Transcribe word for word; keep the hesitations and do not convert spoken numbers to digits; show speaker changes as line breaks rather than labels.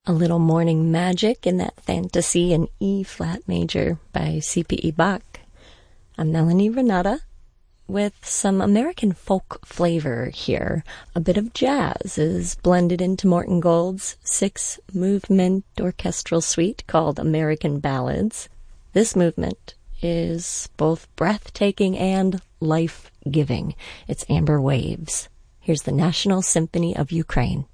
A little morning magic in that fantasy in E-flat major by C P E Bach. I'm Melanie Renata with some American folk flavor here. A bit of jazz is blended into Morton Gold's six-movement orchestral suite called American Ballads. This movement is both breathtaking and life-giving. It's Amber Waves. Here's the National Symphony of Ukraine.